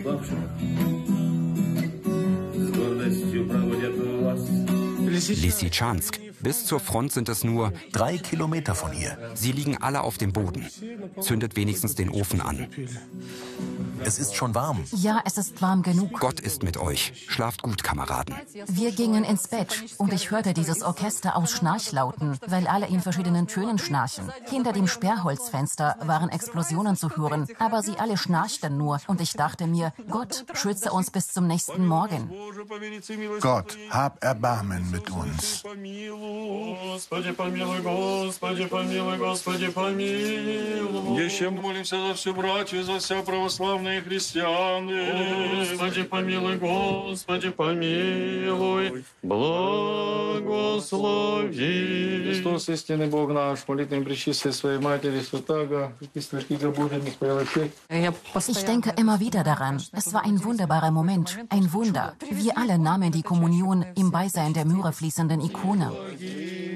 Lysychansk. Bis zur Front sind es nur 3 Kilometer von hier. Sie liegen alle auf dem Boden. Zündet wenigstens den Ofen an. Es ist schon warm. Ja, es ist warm genug. Gott ist mit euch. Schlaft gut, Kameraden. Wir gingen ins Bett und ich hörte dieses Orchester aus Schnarchlauten, weil alle in verschiedenen Tönen schnarchen. Hinter dem Sperrholzfenster waren Explosionen zu hören, aber sie alle schnarchten nur und ich dachte mir, Gott, schütze uns bis zum nächsten Morgen. Gott, hab Erbarmen mit uns. Господи, помилуй, Господи, помилуй, благослови. Христос, истинный Бог наш, молитвами пречистой своей Матери, Святаго, Святаго Божия, Михаила. Ich denke immer wieder daran. Es war ein wunderbarer Moment, ein Wunder. Wir alle nahmen die Kommunion im Beisein der myrrhe fließenden Ikone.